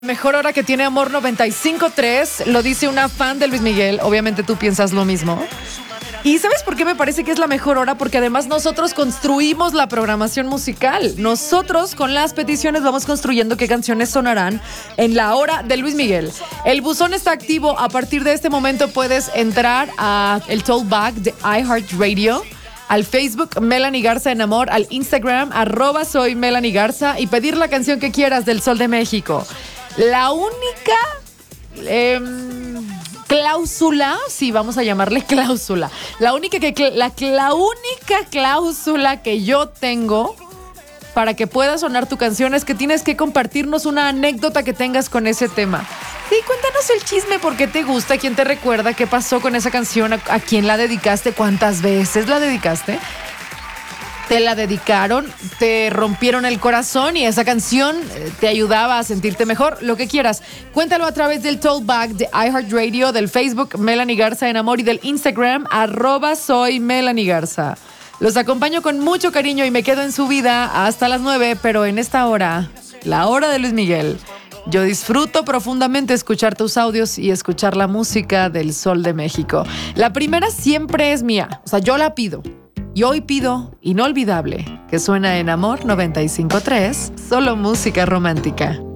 Mejor hora que tiene Amor 95.3, lo dice una fan de Luis Miguel. Obviamente tú piensas lo mismo. ¿Y sabes por qué me parece que es la mejor hora? Porque además nosotros construimos la programación musical. Nosotros con las peticiones vamos construyendo qué canciones sonarán en la hora de Luis Miguel. El buzón está activo. A partir de este momento puedes entrar a el Talkback de iHeartRadio, al Facebook Melanie Garza en Amor, al Instagram @soy Melanie Garza y pedir la canción que quieras del Sol de México. La única cláusula, sí, vamos a llamarle cláusula. La única cláusula que yo tengo para que pueda sonar tu canción es que tienes que compartirnos una anécdota que tengas con ese tema. Sí, cuéntanos el chisme, por qué te gusta, quién te recuerda, qué pasó con esa canción, a quién la dedicaste, cuántas veces la dedicaste. Te la dedicaron, te rompieron el corazón y esa canción te ayudaba a sentirte mejor, lo que quieras. Cuéntalo a través del Talkback de iHeartRadio, del Facebook Melanie Garza en Amor y del Instagram @soy Melanie Garza. Los acompaño con mucho cariño y me quedo en su vida hasta las 9, pero en esta hora, la hora de Luis Miguel, yo disfruto profundamente escuchar tus audios y escuchar la música del Sol de México. La primera siempre es mía, o sea, yo la pido. Y hoy pido Inolvidable, que suena en Amor 95.3, solo música romántica.